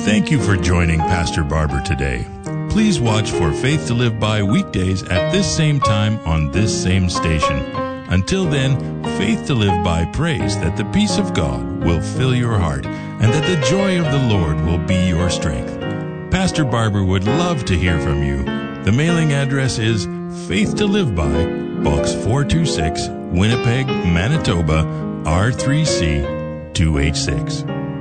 Thank you for joining Pastor Barber today. Please watch for Faith to Live By weekdays at this same time on this same station. Until then, Faith to Live By prays that the peace of God will fill your heart and that the joy of the Lord will be your strength. Pastor Barber would love to hear from you. The mailing address is Faith to Live By, Box 426, Winnipeg, Manitoba, R3C 286.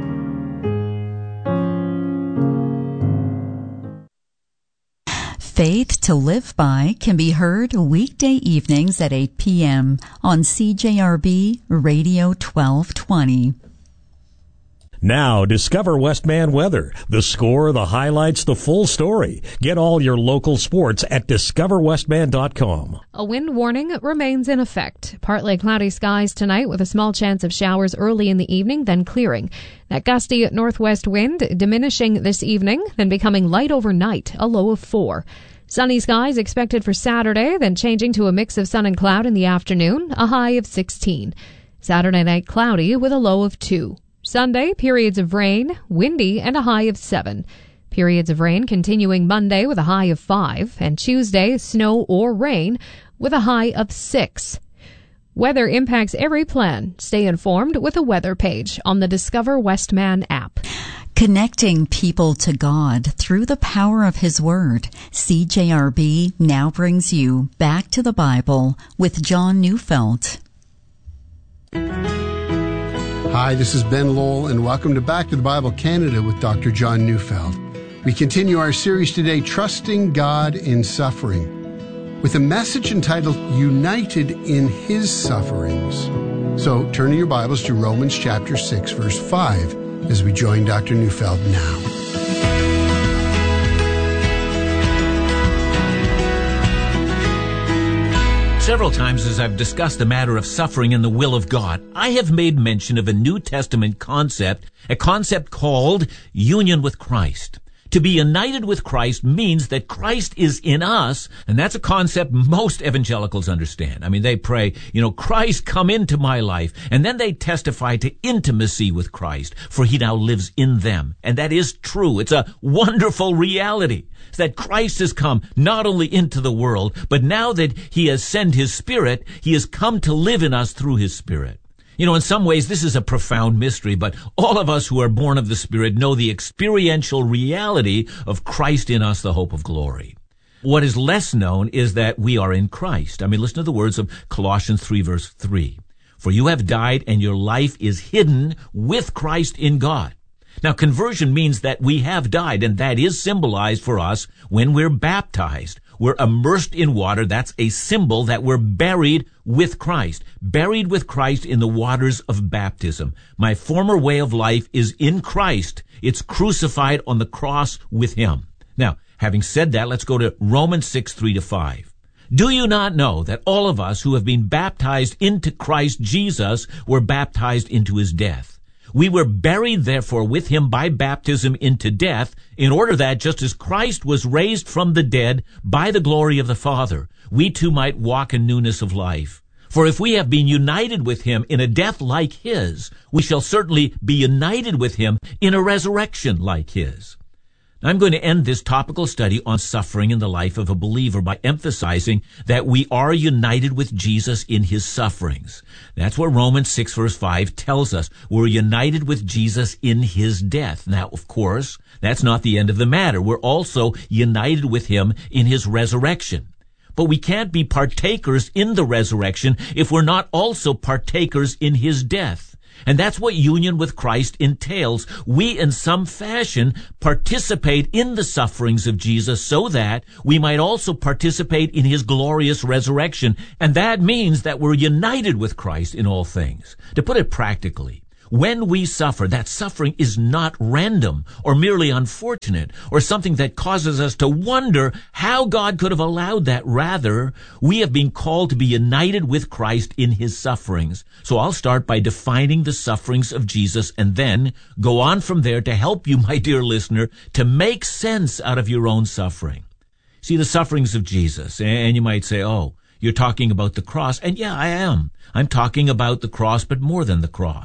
Faith to Live By can be heard weekday evenings at 8 p.m. on CJRB Radio 1220. Now, discover Westman Weather. The score, the highlights, the full story. Get all your local sports at discoverwestman.com. A wind warning remains in effect. Partly cloudy skies tonight with a small chance of showers early in the evening, then clearing. That gusty northwest wind diminishing this evening, then becoming light overnight, a low of 4. Sunny skies expected for Saturday, then changing to a mix of sun and cloud in the afternoon, a high of 16. Saturday night cloudy with a low of 2. Sunday, periods of rain, windy, and a high of 7. Periods of rain continuing Monday with a high of 5, and Tuesday, snow or rain with a high of 6. Weather impacts every plan. Stay informed with a weather page on the Discover Westman app. Connecting people to God through the power of His Word. CJRB now brings you Back to the Bible with John Neufeld. Hi, this is Ben Lowell, and welcome to Back to the Bible Canada with Dr. John Neufeld. We continue our series today, Trusting God in Suffering, with a message entitled United in His Sufferings. So turn to your Bibles to Romans chapter 6, verse 5, as we join Dr. Neufeld now. Several times as I've discussed the matter of suffering and the will of God, I have made mention of a New Testament concept, a concept called union with Christ. To be united with Christ means that Christ is in us, and that's a concept most evangelicals understand. I mean, they pray, Christ, come into my life, and then they testify to intimacy with Christ, for he now lives in them. And that is true. It's a wonderful reality that Christ has come not only into the world, but now that he has sent his Spirit, he has come to live in us through his Spirit. In some ways, this is a profound mystery, but all of us who are born of the Spirit know the experiential reality of Christ in us, the hope of glory. What is less known is that we are in Christ. Listen to the words of Colossians 3, verse 3. For you have died, and your life is hidden with Christ in God. Now, conversion means that we have died, and that is symbolized for us when we're baptized. We're immersed in water. That's a symbol that we're buried with Christ in the waters of baptism. My former way of life is in Christ. It's crucified on the cross with him. Now, having said that, let's go to Romans 6, 3-5. Do you not know that all of us who have been baptized into Christ Jesus were baptized into his death? We were buried, therefore, with him by baptism into death, in order that, just as Christ was raised from the dead by the glory of the Father, we too might walk in newness of life. For if we have been united with him in a death like his, we shall certainly be united with him in a resurrection like his. I'm going to end this topical study on suffering in the life of a believer by emphasizing that we are united with Jesus in his sufferings. That's what Romans 6 verse 5 tells us. We're united with Jesus in his death. Now, of course, that's not the end of the matter. We're also united with him in his resurrection. But we can't be partakers in the resurrection if we're not also partakers in his death. And that's what union with Christ entails. We, in some fashion, participate in the sufferings of Jesus so that we might also participate in his glorious resurrection. And that means that we're united with Christ in all things. To put it practically, when we suffer, that suffering is not random or merely unfortunate or something that causes us to wonder how God could have allowed that. Rather, we have been called to be united with Christ in his sufferings. So I'll start by defining the sufferings of Jesus and then go on from there to help you, my dear listener, to make sense out of your own suffering. See, the sufferings of Jesus, and you might say, oh, you're talking about the cross. And yeah, I am. I'm talking about the cross, but more than the cross.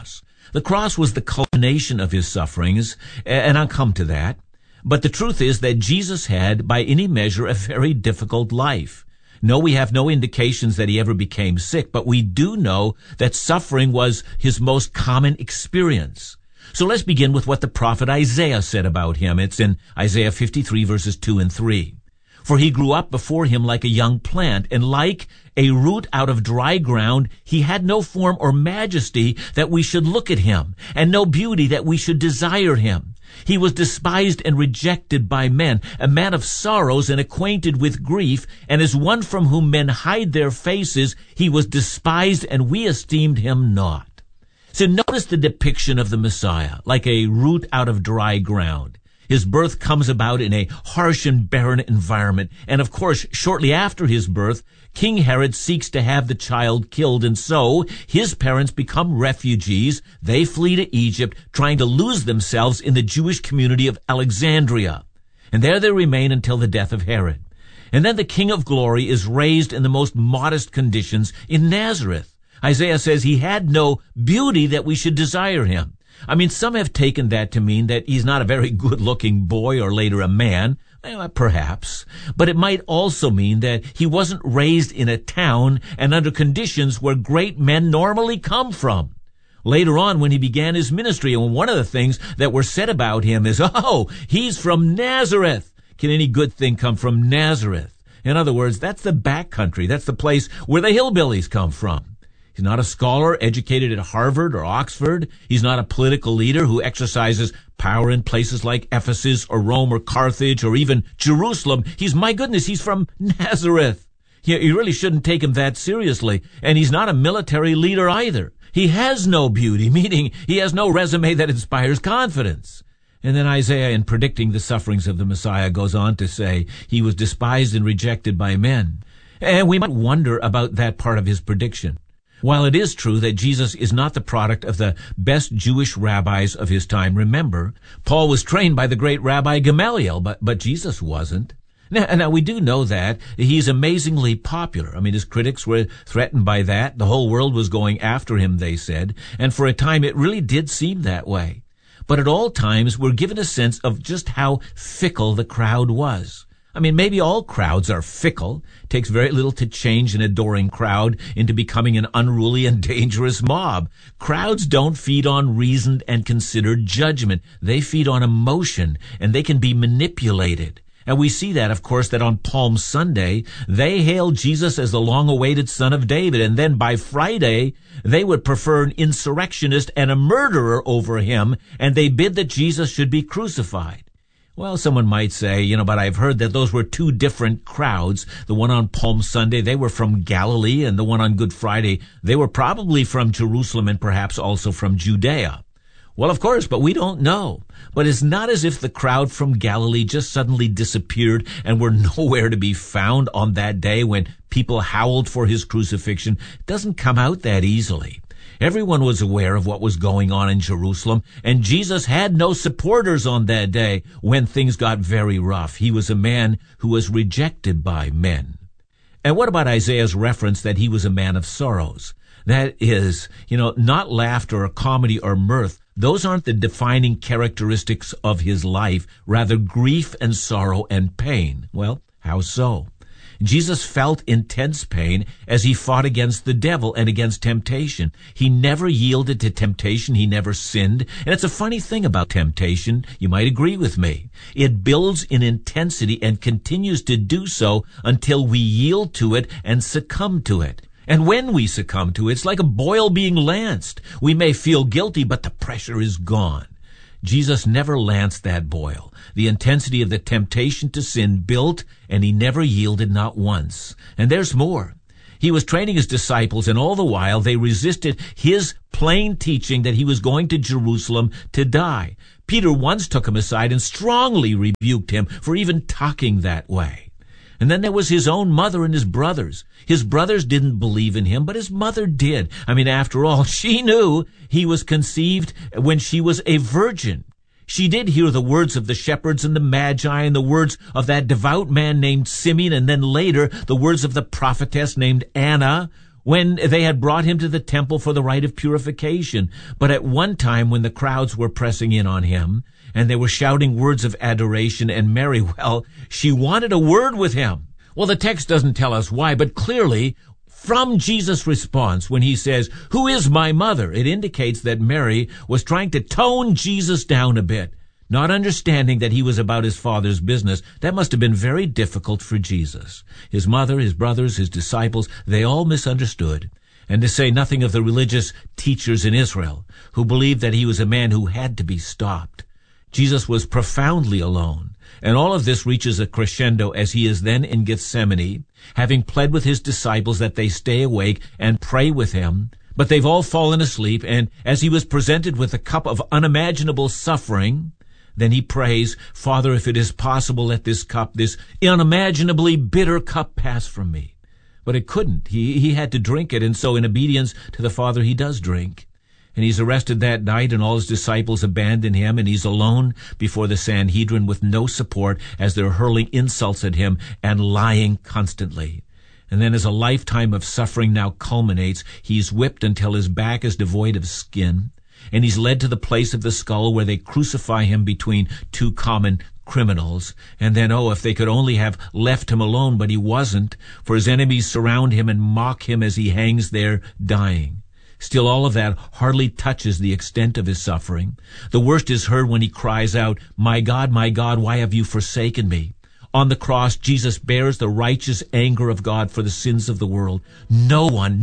The cross was the culmination of his sufferings, and I'll come to that. But the truth is that Jesus had, by any measure, a very difficult life. No, we have no indications that he ever became sick, but we do know that suffering was his most common experience. So let's begin with what the prophet Isaiah said about him. It's in Isaiah 53, verses 2 and 3. For he grew up before him like a young plant, and like a root out of dry ground, he had no form or majesty that we should look at him, and no beauty that we should desire him. He was despised and rejected by men, a man of sorrows and acquainted with grief, and as one from whom men hide their faces, he was despised, and we esteemed him not. So notice the depiction of the Messiah, like a root out of dry ground. His birth comes about in a harsh and barren environment, and of course, shortly after his birth, King Herod seeks to have the child killed, and so his parents become refugees. They flee to Egypt, trying to lose themselves in the Jewish community of Alexandria. And there they remain until the death of Herod. And then the King of Glory is raised in the most modest conditions in Nazareth. Isaiah says he had no beauty that we should desire him. I mean, some have taken that to mean that he's not a very good-looking boy or later a man. Perhaps. But it might also mean that he wasn't raised in a town and under conditions where great men normally come from. Later on, when he began his ministry, and one of the things that were said about him is, oh, he's from Nazareth. Can any good thing come from Nazareth? In other words, that's the backcountry. That's the place where the hillbillies come from. He's not a scholar educated at Harvard or Oxford. He's not a political leader who exercises power in places like Ephesus or Rome or Carthage or even Jerusalem. He's from Nazareth. You really shouldn't take him that seriously. And he's not a military leader either. He has no beauty, meaning he has no resume that inspires confidence. And then Isaiah, in predicting the sufferings of the Messiah, goes on to say he was despised and rejected by men. And we might wonder about that part of his prediction. While it is true that Jesus is not the product of the best Jewish rabbis of his time, remember, Paul was trained by the great Rabbi Gamaliel, but Jesus wasn't. Now, we do know that he's amazingly popular. I mean, his critics were threatened by that. The whole world was going after him, they said, and for a time it really did seem that way. But at all times, we're given a sense of just how fickle the crowd was. I mean, maybe all crowds are fickle. It takes very little to change an adoring crowd into becoming an unruly and dangerous mob. Crowds don't feed on reasoned and considered judgment. They feed on emotion, and they can be manipulated. And we see that, of course, that on Palm Sunday, they hailed Jesus as the long-awaited Son of David, and then by Friday, they would prefer an insurrectionist and a murderer over him, and they bid that Jesus should be crucified. Well, someone might say, but I've heard that those were two different crowds. The one on Palm Sunday, they were from Galilee, and the one on Good Friday, they were probably from Jerusalem and perhaps also from Judea. Well, of course, but we don't know. But it's not as if the crowd from Galilee just suddenly disappeared and were nowhere to be found on that day when people howled for his crucifixion. It doesn't come out that easily. Everyone was aware of what was going on in Jerusalem, and Jesus had no supporters on that day when things got very rough. He was a man who was rejected by men. And what about Isaiah's reference that he was a man of sorrows? That is, not laughter or comedy or mirth. Those aren't the defining characteristics of his life, rather grief and sorrow and pain. Well, how so? Jesus felt intense pain as he fought against the devil and against temptation. He never yielded to temptation. He never sinned. And it's a funny thing about temptation. You might agree with me. It builds in intensity and continues to do so until we yield to it and succumb to it. And when we succumb to it, it's like a boil being lanced. We may feel guilty, but the pressure is gone. Jesus never lanced that boil. The intensity of the temptation to sin built, and he never yielded, not once. And there's more. He was training his disciples, and all the while they resisted his plain teaching that he was going to Jerusalem to die. Peter once took him aside and strongly rebuked him for even talking that way. And then there was his own mother and his brothers. His brothers didn't believe in him, but his mother did. I mean, after all, she knew he was conceived when she was a virgin. She did hear the words of the shepherds and the magi and the words of that devout man named Simeon, and then later the words of the prophetess named Anna. when they had brought him to the temple for the rite of purification. But at one time when the crowds were pressing in on him, and they were shouting words of adoration, and Mary, well, she wanted a word with him. Well, the text doesn't tell us why, but clearly, from Jesus' response when he says, "Who is my mother?" it indicates that Mary was trying to tone Jesus down a bit, not understanding that he was about his Father's business. That must have been very difficult for Jesus. His mother, his brothers, his disciples, they all misunderstood. And to say nothing of the religious teachers in Israel, who believed that he was a man who had to be stopped. Jesus was profoundly alone. And all of this reaches a crescendo as he is then in Gethsemane, having pled with his disciples that they stay awake and pray with him. But they've all fallen asleep, and as he was presented with a cup of unimaginable suffering, then he prays, "Father, if it is possible, let this cup, this unimaginably bitter cup, pass from me." But it couldn't. He had to drink it, and so in obedience to the Father, he does drink. And he's arrested that night, and all his disciples abandon him, and he's alone before the Sanhedrin with no support as they're hurling insults at him and lying constantly. And then as a lifetime of suffering now culminates, he's whipped until his back is devoid of skin, and he's led to the place of the skull where they crucify him between two common criminals. And then, if they could only have left him alone, but he wasn't, for his enemies surround him and mock him as he hangs there dying. Still, all of that hardly touches the extent of his suffering. The worst is heard when he cries out, my God, why have you forsaken me?" On the cross, Jesus bears the righteous anger of God for the sins of the world. No one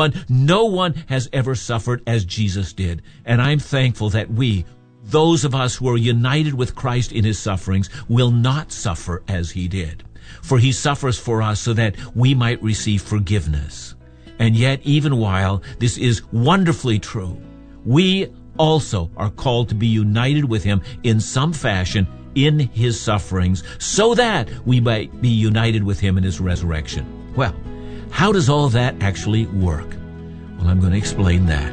has ever suffered as Jesus did. And I'm thankful that we, those of us who are united with Christ in his sufferings, will not suffer as he did. For he suffers for us so that we might receive forgiveness. And yet, even while this is wonderfully true, we also are called to be united with him in some fashion in his sufferings, so that we might be united with him in his resurrection. Well, how does all that actually work? Well, I'm going to explain that.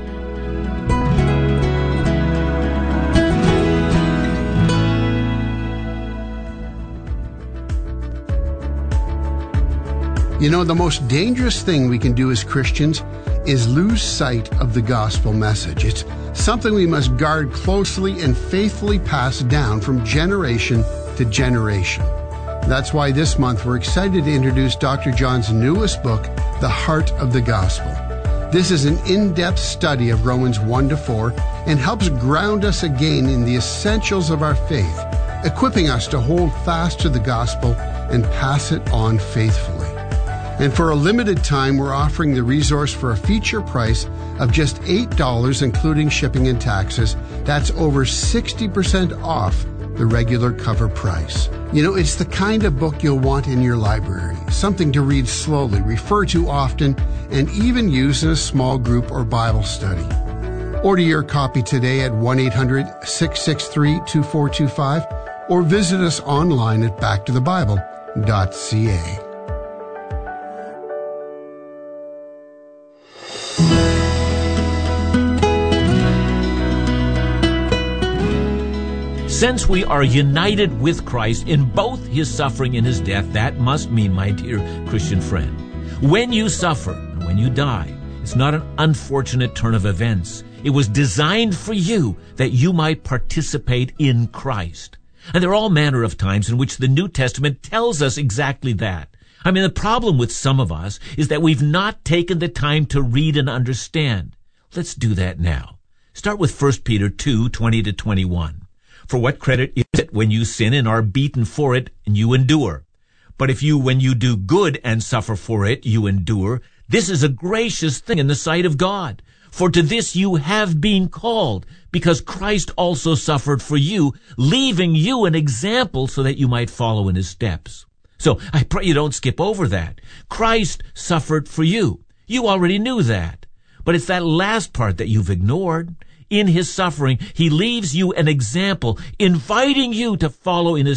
You know, the most dangerous thing we can do as Christians is lose sight of the gospel message. It's something we must guard closely and faithfully pass down from generation to generation. That's why this month we're excited to introduce Dr. John's newest book, The Heart of the Gospel. This is an in-depth study of Romans 1-4 and helps ground us again in the essentials of our faith, equipping us to hold fast to the gospel and pass it on faithfully. And for a limited time, we're offering the resource for a feature price of just $8, including shipping and taxes. That's over 60% off the regular cover price. You know, it's the kind of book you'll want in your library, something to read slowly, refer to often, and even use in a small group or Bible study. Order your copy today at 1-800-663-2425 or visit us online at backtothebible.ca. Since we are united with Christ in both his suffering and his death, that must mean, my dear Christian friend, when you suffer and when you die, it's not an unfortunate turn of events. It was designed for you that you might participate in Christ. And there are all manner of times in which the New Testament tells us exactly that. I mean, the problem with some of us is that we've not taken the time to read and understand. Let's do that now. Start with 1 Peter 2:20-21. For what credit is it when you sin and are beaten for it and you endure? But if you, when you do good and suffer for it, you endure, this is a gracious thing in the sight of God. For to this you have been called, because Christ also suffered for you, leaving you an example so that you might follow in his steps. So I pray you don't skip over that. Christ suffered for you. You already knew that. But it's that last part that you've ignored. In his suffering, he leaves you an example, inviting you to follow in his